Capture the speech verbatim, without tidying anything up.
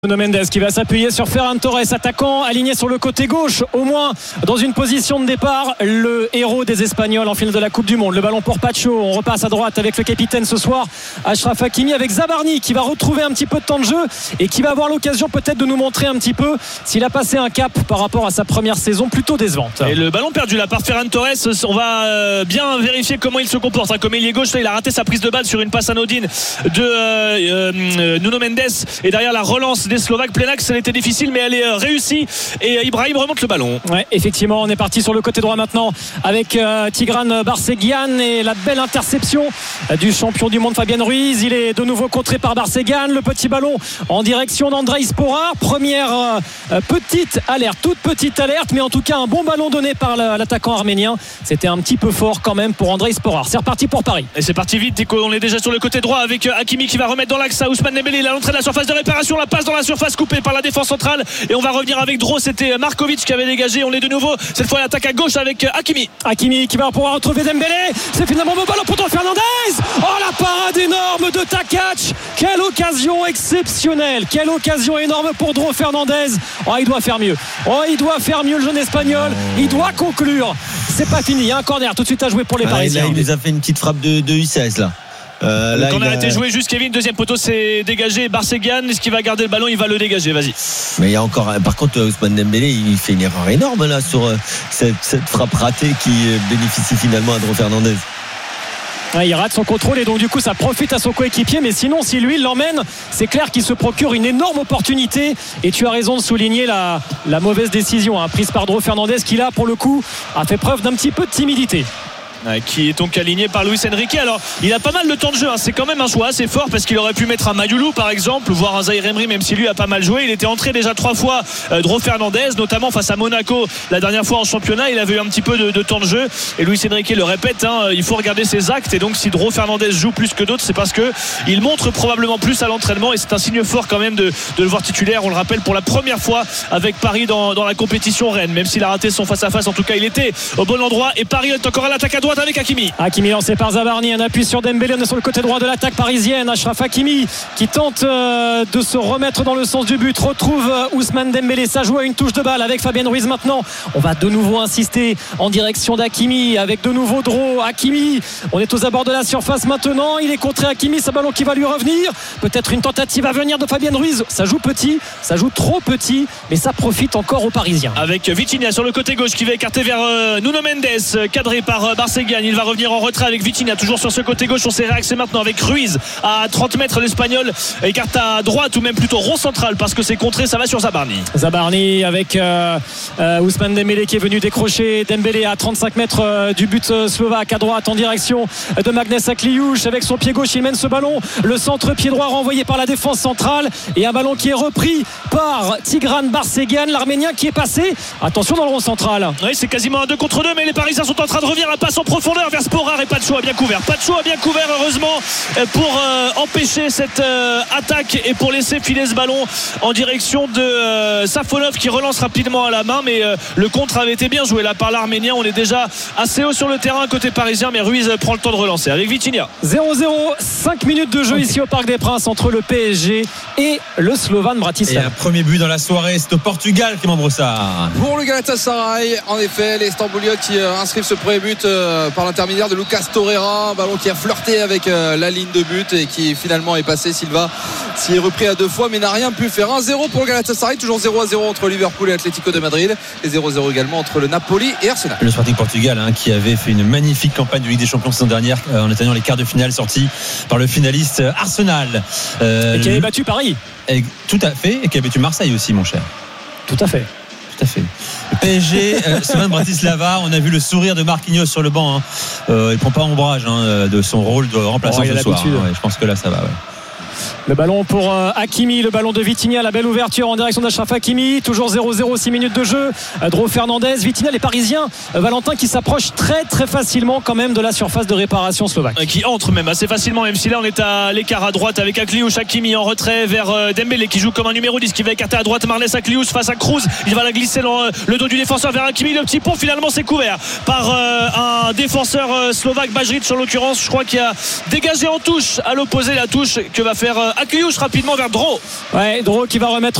Nuno Mendes qui va s'appuyer sur Ferran Torres, attaquant aligné sur le côté gauche, au moins dans une position de départ, le héros des Espagnols en finale de la Coupe du Monde. Le ballon pour Pacho, on repasse à droite avec le capitaine ce soir, Achraf Hakimi, avec Zabarni qui va retrouver un petit peu de temps de jeu et qui va avoir l'occasion peut-être de nous montrer un petit peu s'il a passé un cap par rapport à sa première saison plutôt décevante. Et le ballon perdu là par Ferran Torres, on va bien vérifier comment il se comporte. Comme ailier gauche, là, il a raté sa prise de balle sur une passe anodine de euh, euh, Nuno Mendes, et derrière la relance des Slovaques, plein axe, elle était difficile mais elle est réussie et Ibrahim remonte le ballon. Ouais, effectivement, on est parti sur le côté droit maintenant avec euh, Tigran Barsegian et la belle interception du champion du monde Fabian Ruiz. Il est de nouveau contré par Barsegian, le petit ballon en direction d'Andrej Sporar. Première euh, petite alerte, toute petite alerte, mais en tout cas un bon ballon donné par l'attaquant arménien. C'était un petit peu fort quand même pour Andrej Sporar. C'est reparti pour Paris. Et c'est parti vite, on est déjà sur le côté droit avec Hakimi qui va remettre dans l'axe à Ousmane Dembélé. Il a l'entrée de la surface de réparation, la passe dans la surface coupée par la défense centrale, et on va revenir avec Dro. C'était Markovic qui avait dégagé. On est de nouveau cette fois l'attaque à gauche avec Hakimi. Hakimi qui va pouvoir retrouver Dembélé. C'est finalement le ballon pour Dro Fernandez. Oh, la parade énorme de Takac. Quelle occasion exceptionnelle, quelle occasion énorme pour Dro Fernandez. Oh, il doit faire mieux. Oh, il doit faire mieux, le jeune espagnol. Il doit conclure. C'est pas fini, il y a un corner tout de suite à jouer pour les ah, Parisiens. Là, il nous a fait une petite frappe de, de U C S là. Euh, là, quand on a été joué juste Kevin, deuxième poteau c'est dégagé. Barsegian, est-ce qu'il va garder le ballon? Il va le dégager, vas-y. Mais il y a encore, par contre, Ousmane Dembélé, il fait une erreur énorme là sur cette, cette frappe ratée qui bénéficie finalement à Dro Fernandez. Ouais, il rate son contrôle et donc du coup ça profite à son coéquipier, mais sinon si lui il l'emmène, c'est clair qu'il se procure une énorme opportunité. Et tu as raison de souligner la, la mauvaise décision hein, prise par Dro Fernandez, qui là pour le coup a fait preuve d'un petit peu de timidité, qui est donc aligné par Luis Enrique. Alors il a pas mal de temps de jeu hein. C'est quand même un choix assez fort parce qu'il aurait pu mettre un Mayoulou par exemple, voire un Zahir Emery, même si lui a pas mal joué. Il était entré déjà trois fois euh, Dro Fernandez, notamment face à Monaco la dernière fois en championnat. Il avait eu un petit peu de, de temps de jeu et Luis Enrique le répète hein, il faut regarder ses actes, et donc si Dro Fernandez joue plus que d'autres, c'est parce que il montre probablement plus à l'entraînement, et c'est un signe fort quand même de, de le voir titulaire. On le rappelle, pour la première fois avec Paris dans, dans la compétition Rennes, même s'il a raté son face à face, en tout cas il était au bon endroit. Et Paris est encore à l'attaque à droite avec Hakimi. Hakimi lancé par Zabarni, un appui sur Dembélé. On est sur le côté droit de l'attaque parisienne. Achraf Hakimi qui tente euh, de se remettre dans le sens du but, retrouve euh, Ousmane Dembélé. Ça joue à une touche de balle avec Fabian Ruiz maintenant. On va de nouveau insister en direction d'Hakimi avec de nouveau Dro. Hakimi, on est aux abords de la surface maintenant. Il est contré Hakimi, ce ballon qui va lui revenir. Peut-être une tentative à venir de Fabian Ruiz. Ça joue petit, ça joue trop petit, mais ça profite encore aux Parisiens. Avec Vitinha sur le côté gauche qui va écarter vers euh, Nuno Mendes, cadré par euh, Barsegian. Il va revenir en retrait avec Vitinha toujours sur ce côté gauche. On s'est réaxé maintenant avec Ruiz à trente mètres. L'Espagnol écarte à droite, ou même plutôt rond central parce que c'est contré. Ça va sur Zabarni. Zabarni avec euh, euh, Ousmane Dembélé qui est venu décrocher Dembélé à trente-cinq mètres euh, du but euh, slovaque, à droite en direction de Magnès Akliouche. Avec son pied gauche il mène ce ballon, le centre pied droit renvoyé par la défense centrale, et un ballon qui est repris par Tigran Barsegian, l'Arménien, qui est passé, attention, dans le rond central. Oui, c'est quasiment un deux contre deux, mais les Parisiens sont en train de revenir. La passe en profondeur vers Sporar, et Pacho a bien couvert. Pacho a bien couvert heureusement pour euh, empêcher cette euh, attaque et pour laisser filer ce ballon en direction de euh, Safonov, qui relance rapidement à la main, mais euh, le contre avait été bien joué là par l'Arménien. On est déjà assez haut sur le terrain côté parisien, mais Ruiz prend le temps de relancer avec Vitinha. zéro zéro, cinq minutes de jeu okay. Ici au Parc des Princes entre le P S G et le Slovan Bratislava. Et un premier but dans la soirée, c'est au Portugal, Clément Brossard. Pour le Galatasaray, en effet, les Stambouliotes qui euh, inscrivent ce premier but euh, par l'intermédiaire de Lucas Torreira, un ballon qui a flirté avec euh, la ligne de but et qui finalement est passé. Silva s'y est repris à deux fois mais n'a rien pu faire. Un zéro pour le Galatasaray, toujours zéro à zéro entre Liverpool et Atlético de Madrid, et zéro à zéro également entre le Napoli et Arsenal. Le Sporting Portugal hein, qui avait fait une magnifique campagne de Ligue des Champions saison dernière euh, en atteignant les quarts de finale, sorti par le finaliste euh, Arsenal, euh, et qui avait battu Paris. Et, tout à fait, et qui a battu Marseille aussi, mon cher. Tout à fait. Tout à fait. Le P S G, euh, Slovan Bratislava, on a vu le sourire de Marquinhos sur le banc. Hein. Euh, il ne prend pas ombrage hein, de son rôle de remplaçant oh, ce soir. Hein, ouais, je pense que là, ça va. Ouais. Le ballon pour euh, Hakimi, le ballon de Vitinha, la belle ouverture en direction d'Achraf Hakimi, toujours zéro zéro, six minutes de jeu. Dro Fernandez, Vitinha, les Parisiens, euh, Valentin, qui s'approche très très facilement quand même de la surface de réparation slovaque. Qui entre même assez facilement, même si là on est à l'écart à droite avec Akliouche. Hakimi en retrait vers euh, Dembélé qui joue comme un numéro dix, qui va écarter à droite Marnès Akliouche face à Cruz. Il va la glisser dans euh, le dos du défenseur vers Hakimi. Le petit pont finalement c'est couvert par euh, un défenseur euh, slovaque, Bajric en l'occurrence. Je crois qu'il a dégagé en touche, à l'opposé la touche que va faire euh, Akuyush rapidement vers Dro. Ouais, Dro qui va remettre